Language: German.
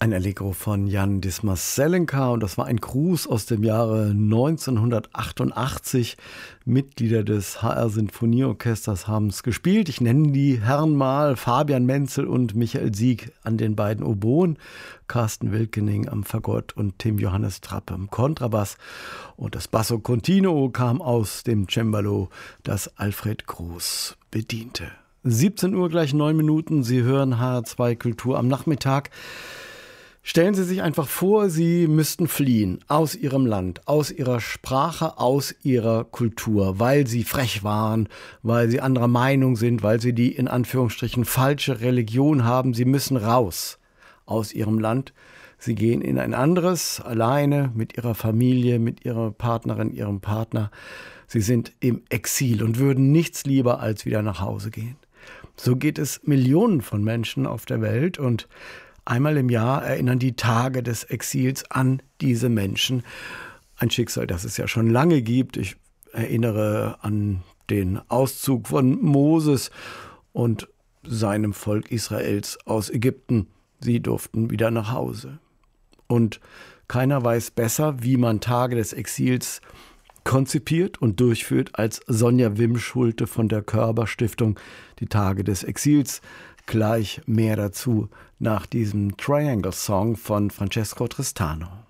Ein Allegro von Jan Dismas-Selenka und das war ein Gruß aus dem Jahre 1988. Mitglieder des HR Sinfonieorchesters haben es gespielt. Ich nenne die Herren mal: Fabian Menzel und Michael Sieg an den beiden Oboen, Carsten Wilkening am Fagott und Tim Johannes Trapp am Kontrabass. Und das Basso Continuo kam aus dem Cembalo, das Alfred Groß bediente. 17 Uhr gleich 9 Minuten. Sie hören HR2 Kultur am Nachmittag. Stellen Sie sich einfach vor, Sie müssten fliehen aus Ihrem Land, aus Ihrer Sprache, aus Ihrer Kultur, weil Sie frech waren, weil Sie anderer Meinung sind, weil Sie die in Anführungsstrichen falsche Religion haben. Sie müssen raus aus Ihrem Land. Sie gehen in ein anderes, alleine, mit Ihrer Familie, mit Ihrer Partnerin, Ihrem Partner. Sie sind im Exil und würden nichts lieber als wieder nach Hause gehen. So geht es Millionen von Menschen auf der Welt und einmal im Jahr erinnern die Tage des Exils an diese Menschen. Ein Schicksal, das es ja schon lange gibt. Ich erinnere an den Auszug von Moses und seinem Volk Israels aus Ägypten. Sie durften wieder nach Hause. Und keiner weiß besser, wie man Tage des Exils konzipiert und durchführt, als Sonja Wimschulte von der Körber Stiftung. Die Tage des Exils. Gleich mehr dazu nach diesem Triangle Song von Francesco Tristano.